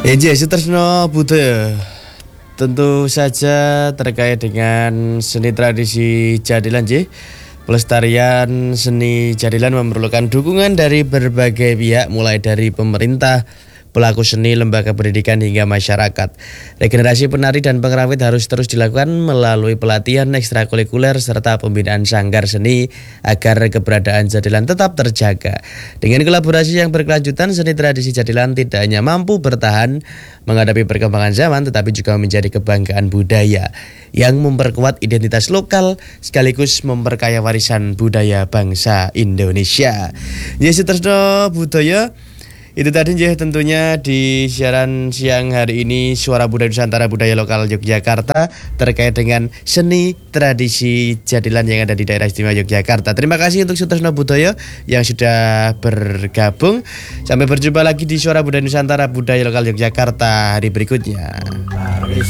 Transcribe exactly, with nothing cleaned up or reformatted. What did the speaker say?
Ya, Sutresno Budoyo. Tentu saja terkait dengan seni tradisi Jadilan, J. Pelestarian seni Jadilan memerlukan dukungan dari berbagai pihak, mulai dari pemerintah, pelaku seni, lembaga pendidikan hingga masyarakat. Regenerasi penari dan pengrawit harus terus dilakukan melalui pelatihan ekstrakurikuler serta pembinaan sanggar seni agar keberadaan Jadilan tetap terjaga. Dengan kolaborasi yang berkelanjutan, seni tradisi Jadilan tidak hanya mampu bertahan menghadapi perkembangan zaman, tetapi juga menjadi kebanggaan budaya yang memperkuat identitas lokal sekaligus memperkaya warisan budaya bangsa Indonesia. Sutresno Budoyo. Itu tadi ya tentunya di siaran siang hari ini Suara Budaya Nusantara Budaya Lokal Yogyakarta terkait dengan seni tradisi Jadilan yang ada di daerah istimewa Yogyakarta. Terima kasih untuk Sutresno Budoyo yang sudah bergabung. Sampai berjumpa lagi di Suara Budaya Nusantara Budaya Lokal Yogyakarta hari berikutnya.